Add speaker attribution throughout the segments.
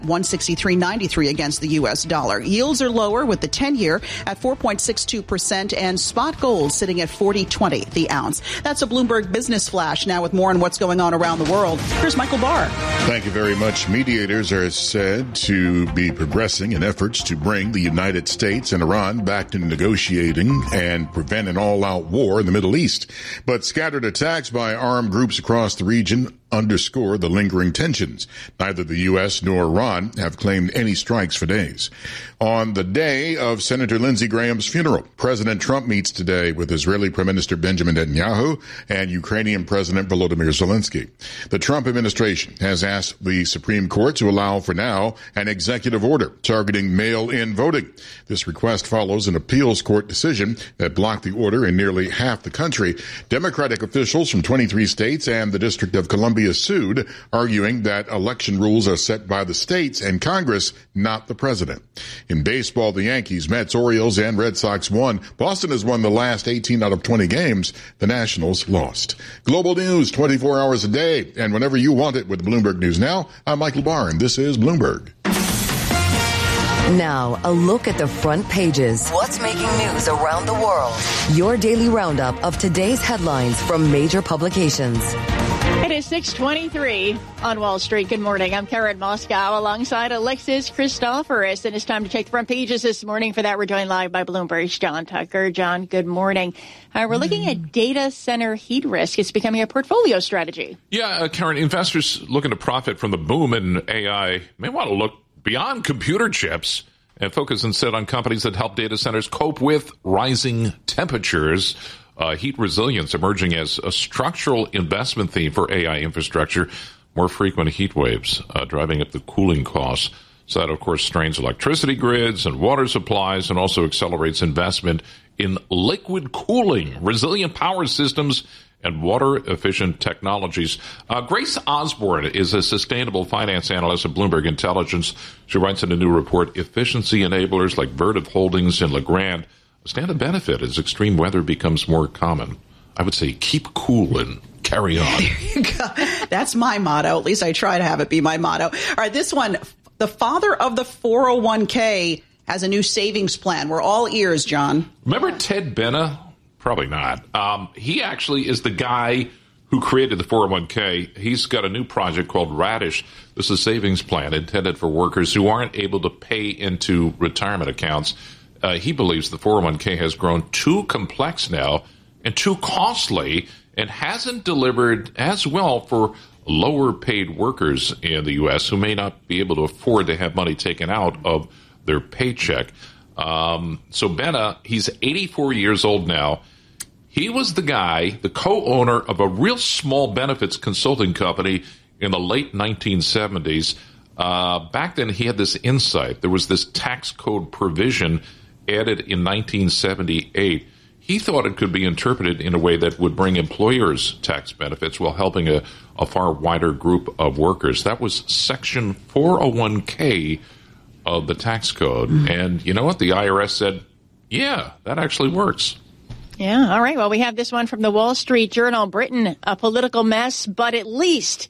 Speaker 1: 163.93 against the U.S. dollar. Yields are lower with the 10-year at 4.62% and spot gold sitting at $40.20 the ounce. That's a Bloomberg Business Flash. Now with more on what's going on around the world, here's Michael Barr.
Speaker 2: Thank you very much. Mediators are said to be progressing in efforts to bring the United States and Iran back to negotiating and prevent an all-out war in the Middle East. But scattered attacks by armed groups across the region underscore the lingering tensions. Neither the U.S. nor Iran have claimed any strikes for days. On the day of Senator Lindsey Graham's funeral, President Trump meets today with Israeli Prime Minister Benjamin Netanyahu and Ukrainian President Volodymyr Zelensky. The Trump administration has asked the Supreme Court to allow for now an executive order targeting mail-in voting. This request follows an appeals court decision that blocked the order in nearly half the country. Democratic officials from 23 states and the District of Columbia sued, arguing that election rules are set by the states and Congress, not the president. In baseball, the Yankees, Mets, Orioles, and Red Sox won. Boston has won the last 18 out of 20 games. The Nationals lost. Global news 24 hours a day and whenever you want it with Bloomberg News Now. I'm Michael Barr, and this is Bloomberg.
Speaker 3: Now, a look at the front pages. What's making news around the world? Your daily roundup of today's headlines from major publications.
Speaker 4: It is 6:23 on Wall Street. Good morning. I'm Karen Moscow alongside Alexis Christoforous. And it's time to check the front pages this morning. For that, we're joined live by Bloomberg's John Tucker. John, good morning. We're looking at data center heat risk. It's becoming a portfolio strategy.
Speaker 5: Yeah, Karen, investors looking to profit from the boom in AI may want to look beyond computer chips and focus instead on companies that help data centers cope with rising temperatures. Heat resilience emerging as a structural investment theme for AI infrastructure. More frequent heat waves driving up the cooling costs. So that, of course, strains electricity grids and water supplies and also accelerates investment in liquid cooling, resilient power systems, and water-efficient technologies. Grace Osborne is a sustainable finance analyst at Bloomberg Intelligence. She writes in a new report, efficiency enablers like Vertiv Holdings and Legrand stand to benefit as extreme weather becomes more common. I would say keep cool and carry on.
Speaker 1: There you go. That's my motto. At least I try to have it be my motto. All right, this one, the father of the 401k has a new savings plan. We're all ears, John.
Speaker 5: Remember Ted Benna? Probably not. He actually is the guy who created the 401k. He's got a new project called Radish. This is a savings plan intended for workers who aren't able to pay into retirement accounts. He believes the 401k has grown too complex now and too costly and hasn't delivered as well for lower paid workers in the U.S. who may not be able to afford to have money taken out of their paycheck. So Benna, he's 84 years old now. He was the guy, the co-owner of a real small benefits consulting company in the late 1970s. Back then, he had this insight. There was this tax code provision added in 1978. He thought it could be interpreted in a way that would bring employers tax benefits while helping a far wider group of workers. That was Section 401k of the tax code. And you know what? The IRS said, yeah, that actually works.
Speaker 4: Yeah. All right. Well, we have this one from the Wall Street Journal. Britain, a political mess, but at least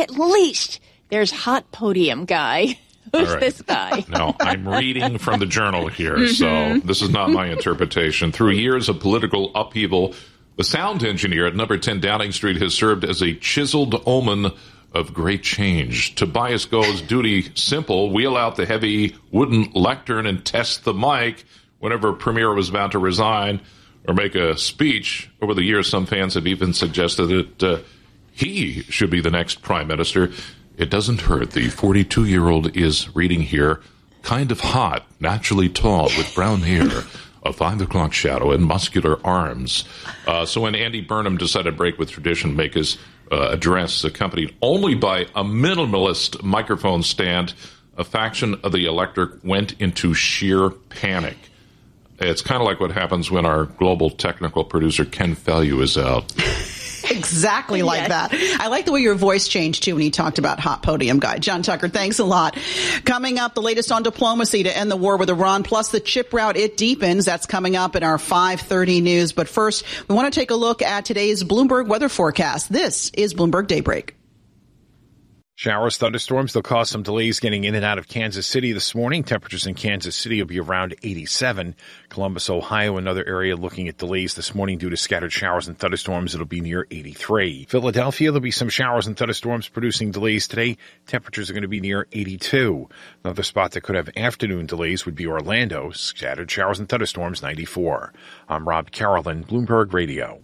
Speaker 4: there's hot podium guy. Who's this guy?
Speaker 5: No, I'm reading from the Journal here, so this is not my interpretation. Through years of political upheaval, the sound engineer at number 10 Downing Street has served as a chiseled omen of great change. Tobias goes duty simple, wheel out the heavy wooden lectern and test the mic whenever a premier was about to resign or make a speech. Over the years, some fans have even suggested that he should be the next prime minister. It doesn't hurt. The 42-year-old is reading here, kind of hot, naturally tall, with brown hair, a 5 o'clock shadow, and muscular arms. So when Andy Burnham decided to break with tradition, make his address accompanied only by a minimalist microphone stand, a faction of the electorate went into sheer panic. It's kind of like what happens when our global technical producer, Ken Fellew, is out.
Speaker 1: Exactly like that. I like the way your voice changed, too, when you talked about hot podium guy. John Tucker, thanks a lot. Coming up, the latest on diplomacy to end the war with Iran, plus the chip rout, it deepens. That's coming up in our 5:30 news. But first, we want to take a look at today's Bloomberg weather forecast. This is Bloomberg Daybreak.
Speaker 6: Showers, thunderstorms, they'll cause some delays getting in and out of Kansas City this morning. Temperatures in Kansas City will be around 87. Columbus, Ohio, another area looking at delays this morning due to scattered showers and thunderstorms. It'll be near 83. Philadelphia, there'll be some showers and thunderstorms producing delays today. Temperatures are going to be near 82. Another spot that could have afternoon delays would be Orlando. Scattered showers and thunderstorms, 94. I'm Rob Carolyn, Bloomberg Radio.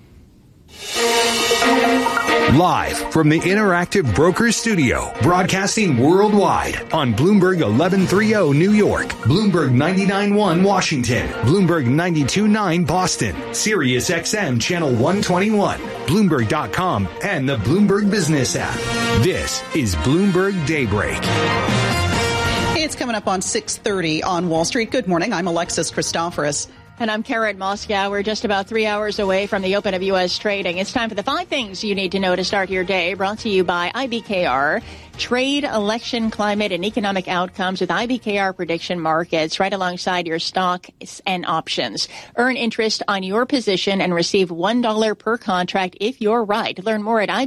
Speaker 7: Live from the Interactive Brokers Studio, broadcasting worldwide on Bloomberg 1130 New York, Bloomberg 99.1 Washington, Bloomberg 92.9 Boston, Sirius XM Channel 121, Bloomberg.com, and the Bloomberg Business app. This is Bloomberg Daybreak.
Speaker 1: It's coming up on 6:30 on Wall Street. Good morning. I'm Alexis Christoforous.
Speaker 4: And I'm Karen Moscow. We're just about 3 hours away from the open of U.S. trading. It's time for the 5 things you need to know to start your day, brought to you by IBKR. Trade, election, climate, and economic outcomes with IBKR prediction markets right alongside your stocks and options. Earn interest on your position and receive $1 per contract if you're right. Learn more at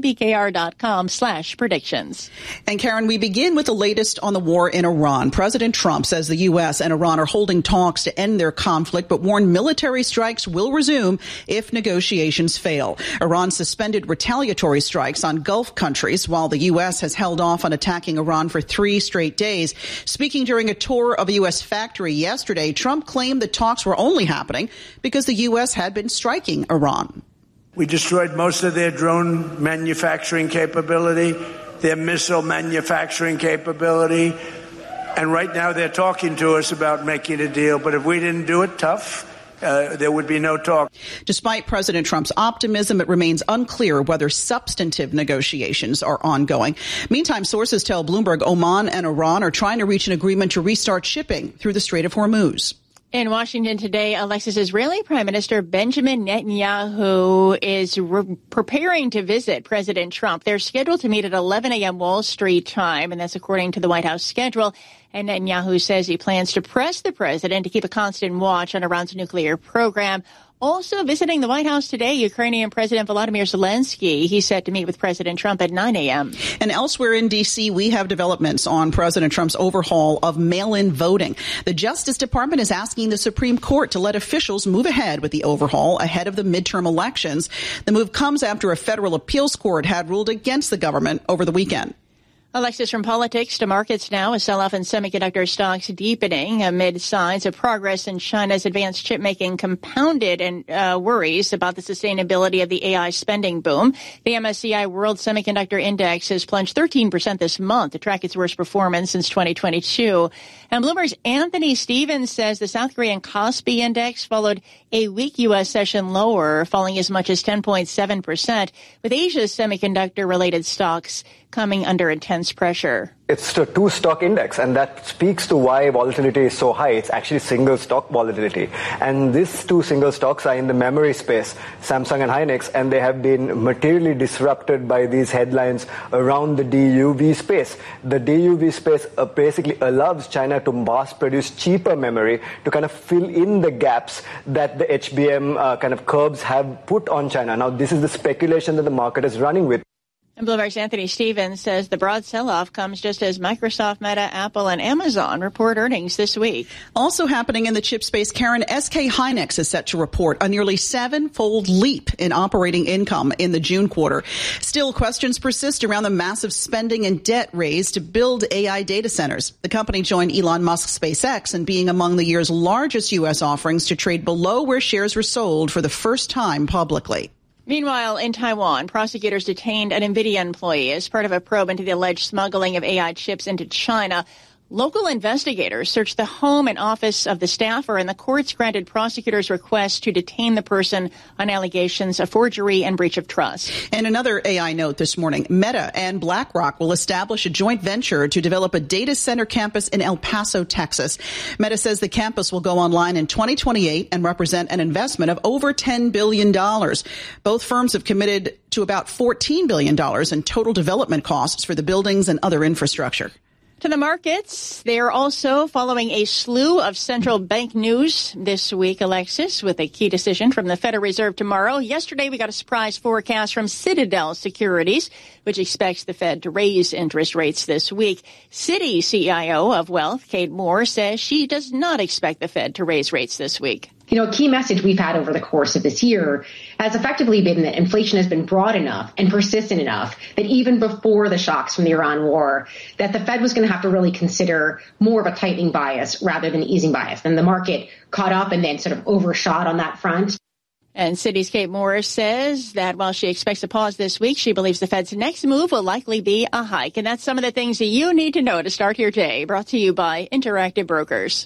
Speaker 4: ibkr.com/predictions.
Speaker 1: And Karen, we begin with the latest on the war in Iran. President Trump says the U.S. and Iran are holding talks to end their conflict, but warned military strikes will resume if negotiations fail. Iran suspended retaliatory strikes on Gulf countries while the U.S. has held off on attacking Iran for 3 straight days. Speaking during a tour of a U.S. factory yesterday, Trump claimed the talks were only happening because the U.S. had been striking Iran.
Speaker 8: We destroyed most of their drone manufacturing capability, their missile manufacturing capability, and right now they're talking to us about making a deal. But if we didn't do it tough, there would be no talk.
Speaker 1: Despite President Trump's optimism, it remains unclear whether substantive negotiations are ongoing. Meantime, sources tell Bloomberg Oman and Iran are trying to reach an agreement to restart shipping through the Strait of Hormuz.
Speaker 4: In Washington today, Alexis, Israeli Prime Minister Benjamin Netanyahu is preparing to visit President Trump. They're scheduled to meet at 11 a.m. Wall Street time, and that's according to the White House schedule. And Netanyahu says he plans to press the president to keep a constant watch on Iran's nuclear program. Also visiting the White House today, Ukrainian President Volodymyr Zelensky. He's set to meet with President Trump at 9 a.m.
Speaker 1: And elsewhere in D.C., we have developments on President Trump's overhaul of mail-in voting. The Justice Department is asking the Supreme Court to let officials move ahead with the overhaul ahead of the midterm elections. The move comes after a federal appeals court had ruled against the government over the weekend.
Speaker 4: Alexis, from politics to markets now, a sell-off in semiconductor stocks deepening amid signs of progress in China's advanced chip making compounded and worries about the sustainability of the AI spending boom. The MSCI World Semiconductor Index has plunged 13% this month to track its worst performance since 2022. And Bloomberg's Anthony Stevens says the South Korean Kospi Index followed a weak U.S. session lower, falling as much as 10.7%, with Asia's semiconductor-related stocks coming under intense pressure.
Speaker 9: It's a two-stock index, and that speaks to why volatility is so high. It's actually single-stock volatility. And these two single stocks are in the memory space, Samsung and Hynix, and they have been materially disrupted by these headlines around the DUV space. The DUV space basically allows China to mass-produce cheaper memory to kind of fill in the gaps that the HBM kind of curbs have put on China. Now, this is the speculation that the market is running with.
Speaker 4: And Bloomberg's Anthony Stevens says the broad sell-off comes just as Microsoft, Meta, Apple, and Amazon report earnings this week.
Speaker 1: Also happening in the chip space, Karen, SK Hynix is set to report a nearly 7-fold leap in operating income in the June quarter. Still, questions persist around the massive spending and debt raised to build AI data centers. The company joined Elon Musk's SpaceX in being among the year's largest U.S. offerings to trade below where shares were sold for the first time publicly.
Speaker 4: Meanwhile, in Taiwan, prosecutors detained an NVIDIA employee as part of a probe into the alleged smuggling of AI chips into China. Local investigators searched the home and office of the staffer, and the courts granted prosecutors' request to detain the person on allegations of forgery and breach of trust.
Speaker 1: And another AI note this morning, Meta and BlackRock will establish a joint venture to develop a data center campus in El Paso, Texas. Meta says the campus will go online in 2028 and represent an investment of over $10 billion. Both firms have committed to about $14 billion in total development costs for the buildings and other infrastructure.
Speaker 4: To the markets, they are also following a slew of central bank news this week, Alexis, with a key decision from the Federal Reserve tomorrow. Yesterday, we got a surprise forecast from Citadel Securities, which expects the Fed to raise interest rates this week. Citi CIO of Wealth, Kate Moore, says she does not expect the Fed to raise rates this week.
Speaker 10: A key message we've had over the course of this year has effectively been that inflation has been broad enough and persistent enough that even before the shocks from the Iran war, that the Fed was going to have to really consider more of a tightening bias rather than easing bias. And the market caught up and then sort of overshot on that front.
Speaker 4: And Citi's Kate Morris says that while she expects a pause this week, she believes the Fed's next move will likely be a hike. And that's some of the things that you need to know to start your day. Brought to you by Interactive Brokers.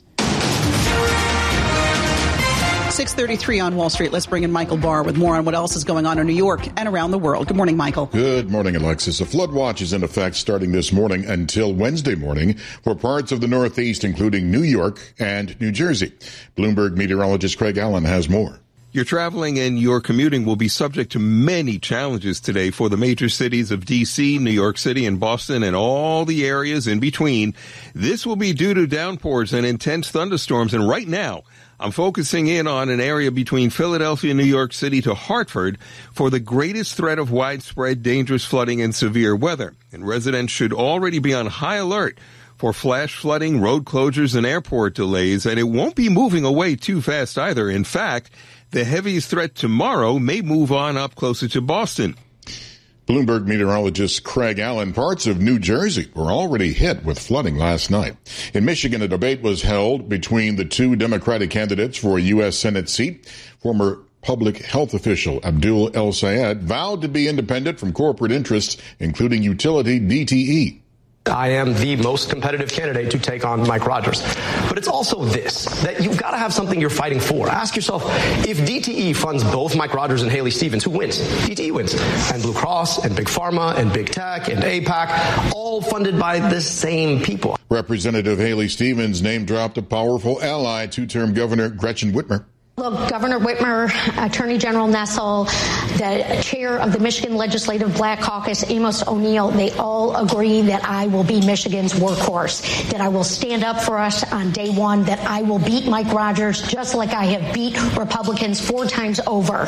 Speaker 1: 6:33 on Wall Street. Let's bring in Michael Barr with more on what else is going on in New York and around the world. Good morning, Michael.
Speaker 2: Good morning, Alexis. A flood watch is in effect starting this morning until Wednesday morning for parts of the Northeast, including New York and New Jersey. Bloomberg meteorologist Craig Allen has more.
Speaker 11: Your traveling and your commuting will be subject to many challenges today for the major cities of D.C., New York City, and Boston, and all the areas in between. This will be due to downpours and intense thunderstorms, and right now, I'm focusing in on an area between Philadelphia, New York City to Hartford for the greatest threat of widespread dangerous flooding and severe weather. And residents should already be on high alert for flash flooding, road closures, and airport delays. And it won't be moving away too fast either. In fact, the heaviest threat tomorrow may move on up closer to Boston.
Speaker 2: Bloomberg meteorologist Craig Allen, parts of New Jersey were already hit with flooding last night. In Michigan, a debate was held between the two Democratic candidates for a U.S. Senate seat. Former public health official Abdul El Sayed vowed to be independent from corporate interests, including utility DTE.
Speaker 12: I am the most competitive candidate to take on Mike Rogers. But it's also this, that you've got to have something you're fighting for. Ask yourself, if DTE funds both Mike Rogers and Haley Stevens, who wins? DTE wins. And Blue Cross and Big Pharma and Big Tech and AIPAC, all funded by the same people.
Speaker 2: Representative Haley Stevens name-dropped a powerful ally, two-term Governor Gretchen Whitmer.
Speaker 13: Look, Governor Whitmer, Attorney General Nessel, the chair of the Michigan Legislative Black Caucus, Amos O'Neill, they all agree that I will be Michigan's workhorse, that I will stand up for us on day one, that I will beat Mike Rogers just like I have beat Republicans 4 times over.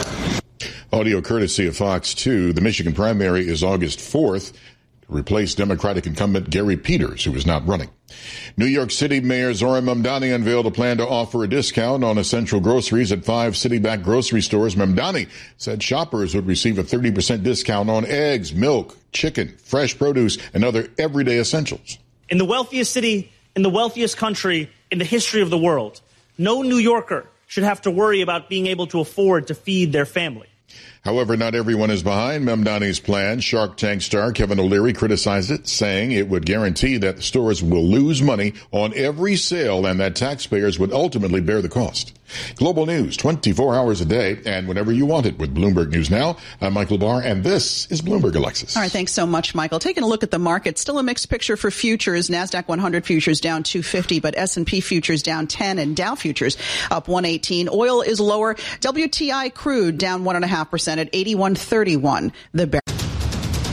Speaker 2: Audio courtesy of Fox 2. The Michigan primary is August 4th. Replace Democratic incumbent Gary Peters, who is not running. New York City Mayor Zohran Mamdani unveiled a plan to offer a discount on essential groceries at 5 city-backed grocery stores. Mamdani said shoppers would receive a 30% discount on eggs, milk, chicken, fresh produce, and other everyday essentials.
Speaker 14: In the wealthiest city, in the wealthiest country, in the history of the world, no New Yorker should have to worry about being able to afford to feed their family.
Speaker 2: However, not everyone is behind Mamdani's plan. Shark Tank star Kevin O'Leary criticized it, saying it would guarantee that the stores will lose money on every sale and that taxpayers would ultimately bear the cost. Global news, 24 hours a day, and whenever you want it with Bloomberg News Now. I'm Michael Barr, and this is Bloomberg Alexis.
Speaker 1: All right, thanks so much, Michael. Taking a look at the market, still a mixed picture for futures. NASDAQ 100 futures down 250, but S&P futures down 10, and Dow futures up 118. Oil is lower. WTI crude down 1.5% at 81.31 the barrel.